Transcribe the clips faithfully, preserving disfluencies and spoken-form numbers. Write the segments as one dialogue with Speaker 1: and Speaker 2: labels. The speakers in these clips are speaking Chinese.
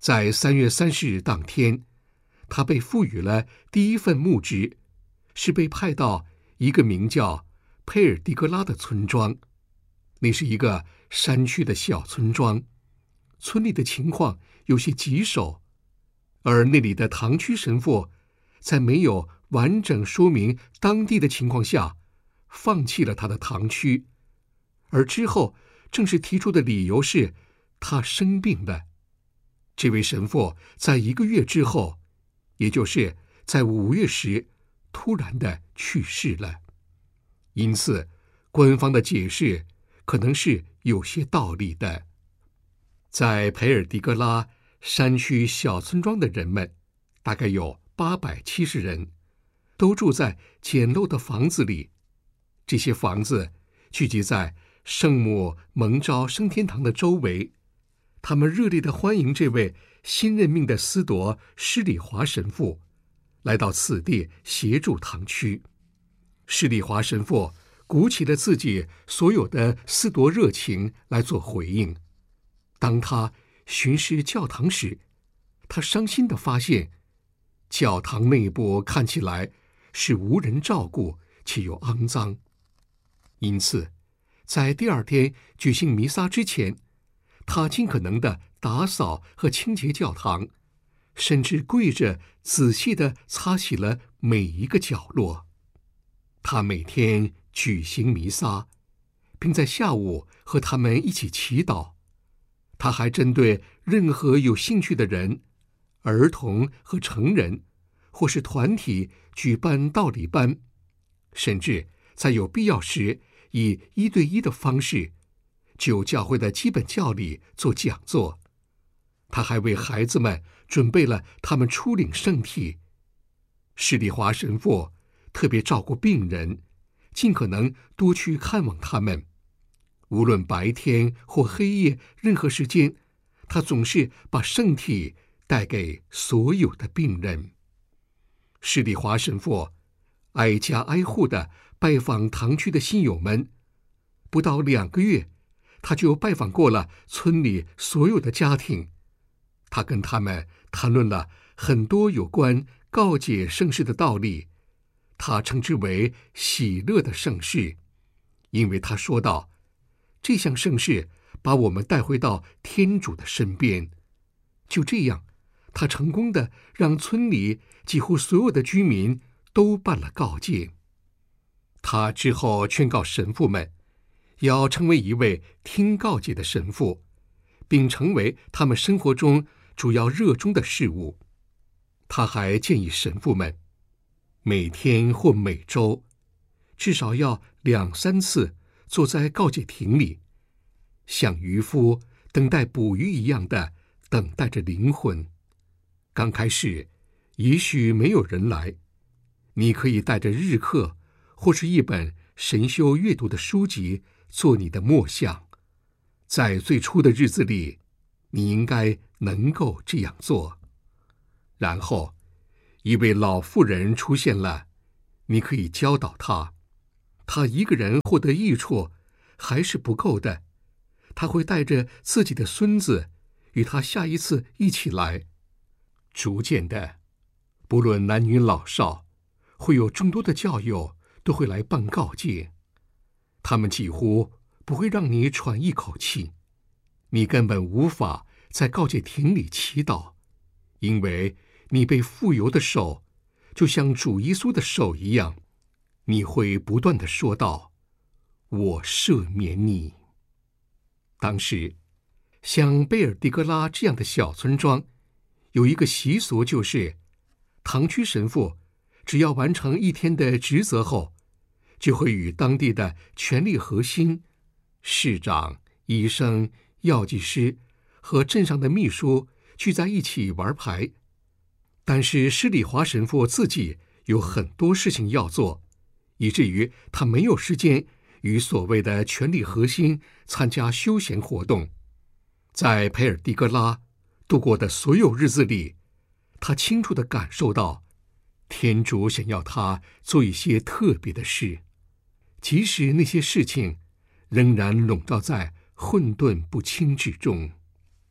Speaker 1: 在三月三十日当天，他被赋予了第一份牧职，是被派到一个名叫佩尔迪格拉的村庄。那是一个山区的小村庄，村里的情况有些棘手，而那里的堂区神父在没有完整说明当地的情况下，放弃了他的堂区，而之后正式提出的理由是他生病了。这位神父在一个月之后，也就是在五月时，突然的去世了。因此，官方的解释可能是有些道理的。在培尔迪格拉山区小村庄的人们，大概有八百七十人，都住在简陋的房子里。这些房子聚集在圣母蒙召升天堂的周围，他们热烈地欢迎这位新任命的司铎施礼华神父来到此地协助堂区。施礼华神父鼓起了自己所有的司铎热情来做回应。当他巡视教堂时，他伤心地发现，教堂内部看起来是无人照顾且又肮脏。因此，在第二天举行弥撒之前，他尽可能地打扫和清洁教堂，甚至跪着仔细地擦洗了每一个角落。他每天举行弥撒，并在下午和他们一起祈祷。他还针对任何有兴趣的人，儿童和成人，或是团体举办道理班，甚至在有必要时以一对一的方式就教会的基本教理做讲座。他还为孩子们准备了他们初领圣体。施礼华神父特别照顾病人，尽可能多去看望他们。无论白天或黑夜，任何时间，他总是把圣体带给所有的病人。施礼华神父挨家挨户地拜访堂区的信友们，不到两个月，他就拜访过了村里所有的家庭。他跟他们谈论了很多有关告解圣事的道理，他称之为喜乐的圣事，因为他说道，这项圣事把我们带回到天主的身边。就这样，他成功地让村里几乎所有的居民都办了告诫。他之后劝告神父们要成为一位听告诫的神父，并成为他们生活中主要热衷的事物。他还建议神父们每天或每周至少要两三次坐在告解亭里，像渔夫等待捕鱼一样的等待着灵魂。刚开始也许没有人来，你可以带着日课或是一本神修阅读的书籍做你的默想。在最初的日子里，你应该能够这样做。然后一位老妇人出现了，你可以教导她。她一个人获得益处还是不够的，她会带着自己的孙子与她下一次一起来。逐渐的，不论男女老少，会有众多的教友都会来办告诫。他们几乎不会让你喘一口气，你根本无法在告诫亭里祈祷，因为你被傅油的手就像主耶稣的手一样，你会不断地说道，我赦免你。当时像贝尔迪格拉这样的小村庄有一个习俗，就是堂区神父只要完成一天的职责后，就会与当地的权力核心、市长、医生、药剂师和镇上的秘书聚在一起玩牌。但是施礼华神父自己有很多事情要做，以至于他没有时间与所谓的权力核心参加休闲活动。在培尔迪格拉度过的所有日子里，他清楚地感受到天主想要他做一些特别的事，即使那些事情仍然笼罩在混沌不清之中。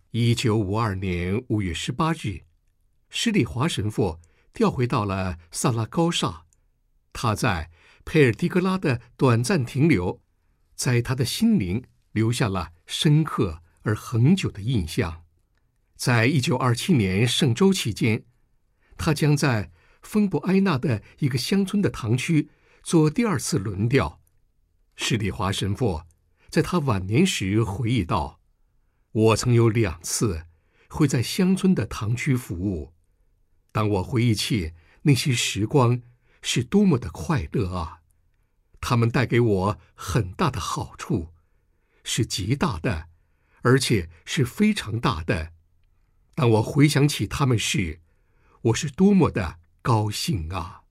Speaker 1: 一九五二年五月十八日，施礼华神父调回到了萨拉高萨。他在佩尔迪格拉的短暂停留，在他的心灵留下了深刻而恒久的印象。在一九二七年圣周期间，他将在丰布埃纳的一个乡村的堂区做第二次轮调。施礼华神父在他晚年时回忆道：“我曾有两次会在乡村的堂区服务，当我回忆起那些时光，是多么的快乐啊！他们带给我很大的好处，是极大的，而且是非常大的。当我回想起他们时，我是多么的高兴啊！”